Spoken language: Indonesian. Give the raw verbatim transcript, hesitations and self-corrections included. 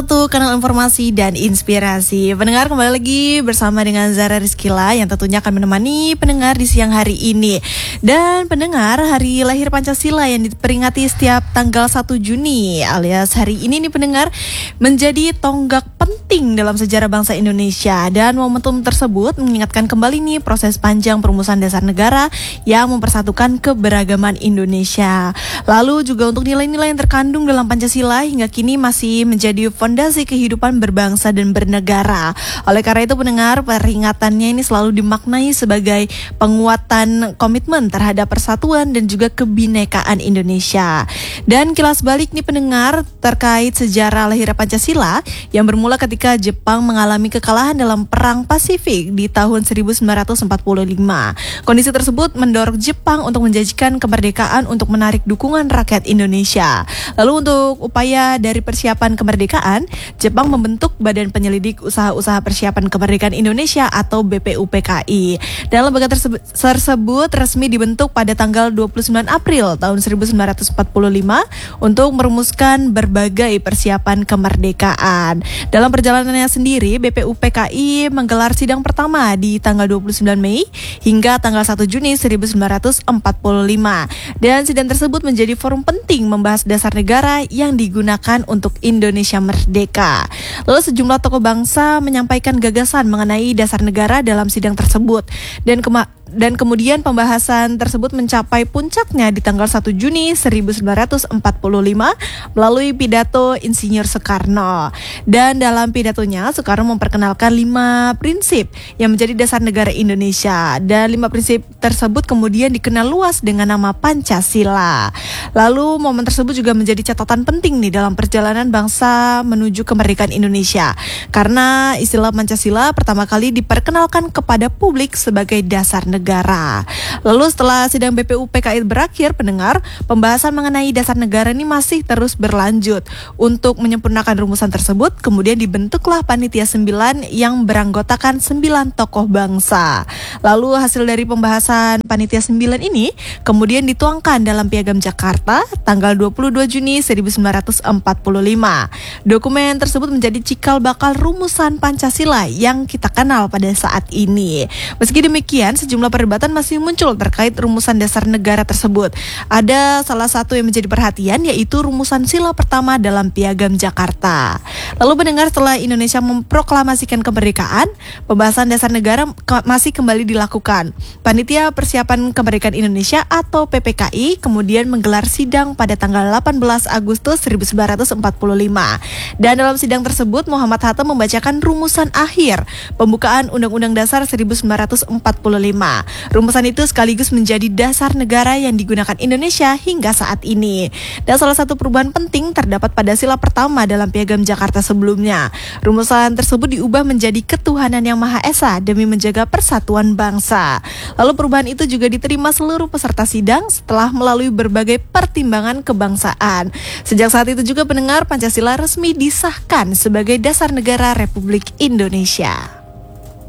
Satu kanal informasi dan inspirasi. Pendengar, kembali lagi bersama dengan Zara Rizkila yang tentunya akan menemani pendengar di siang hari ini. Dan pendengar, hari lahir Pancasila yang diperingati setiap tanggal satu Juni alias hari ini nih pendengar, menjadi tonggak penting dalam sejarah bangsa Indonesia. Dan momentum tersebut mengingatkan kembali nih proses panjang perumusan dasar negara yang mempersatukan keberagaman Indonesia. Lalu juga untuk nilai-nilai yang terkandung dalam Pancasila hingga kini masih menjadi fondasi kehidupan berbangsa dan bernegara. Oleh karena itu pendengar, peringatannya ini selalu dimaknai sebagai penguatan komitmen terhadap persatuan dan juga kebinekaan Indonesia. Dan kilas balik nih pendengar terkait sejarah lahir Pancasila yang bermula ketika Jepang mengalami kekalahan dalam Perang Pasifik di tahun seribu sembilan ratus empat puluh lima. Kondisi tersebut mendorong Jepang untuk menjanjikan kemerdekaan untuk menarik dukungan rakyat Indonesia. Lalu untuk upaya dari persiapan kemerdekaan, Jepang membentuk Badan Penyelidik Usaha-Usaha Persiapan Kemerdekaan Indonesia atau B P U P K I. Dan lembaga tersebut, tersebut resmi dibentuk pada tanggal dua puluh sembilan April tahun seribu sembilan ratus empat puluh lima untuk merumuskan berbagai persiapan kemerdekaan. Dalam perjalanannya sendiri, B P U P K I menggelar sidang pertama di tanggal dua puluh sembilan Mei hingga tanggal satu Juni seribu sembilan ratus empat puluh lima. Dan sidang tersebut menjadi forum penting membahas dasar negara yang digunakan untuk Indonesia merdeka. Lalu sejumlah tokoh bangsa menyampaikan gagasan mengenai dasar negara dalam sidang tersebut. Dan kema- dan kemudian pembahasan tersebut mencapai puncaknya di tanggal satu Juni seribu sembilan ratus empat puluh lima melalui pidato Insinyur Soekarno. Dan dalam pidatonya, Soekarno memperkenalkan lima prinsip yang menjadi dasar negara Indonesia. Dan lima prinsip tersebut kemudian dikenal luas dengan nama Pancasila. Lalu momen tersebut juga menjadi catatan penting nih dalam perjalanan bangsa menuju kemerdekaan Indonesia. Karena istilah Pancasila pertama kali diperkenalkan kepada publik sebagai dasar negara. negara. Lalu setelah sidang B P U P K I berakhir, pendengar, pembahasan mengenai dasar negara ini masih terus berlanjut. Untuk menyempurnakan rumusan tersebut, kemudian dibentuklah Panitia sembilan yang beranggotakan sembilan tokoh bangsa. Lalu hasil dari pembahasan Panitia sembilan ini kemudian dituangkan dalam Piagam Jakarta tanggal dua puluh dua Juni seribu sembilan ratus empat puluh lima. Dokumen tersebut menjadi cikal bakal rumusan Pancasila yang kita kenal pada saat ini. Meski demikian, sejumlah perdebatan masih muncul terkait rumusan dasar negara tersebut. Ada salah satu yang menjadi perhatian, yaitu rumusan sila pertama dalam Piagam Jakarta. Lalu pendengar, setelah Indonesia memproklamasikan kemerdekaan, pembahasan dasar negara ke- masih kembali dilakukan. Panitia Persiapan Kemerdekaan Indonesia atau P P K I kemudian menggelar sidang pada tanggal delapan belas Agustus seribu sembilan ratus empat puluh lima. Dan dalam sidang tersebut, Muhammad Hatta membacakan rumusan akhir pembukaan Undang-Undang Dasar seribu sembilan ratus empat puluh lima. Rumusan itu sekaligus menjadi dasar negara yang digunakan Indonesia hingga saat ini. Dan salah satu perubahan penting terdapat pada sila pertama dalam Piagam Jakarta sebelumnya. Rumusan tersebut diubah menjadi ketuhanan yang Maha Esa demi menjaga persatuan bangsa. Lalu perubahan itu juga diterima seluruh peserta sidang setelah melalui berbagai pertimbangan kebangsaan. Sejak saat itu juga pendengar, Pancasila resmi disahkan sebagai dasar negara Republik Indonesia.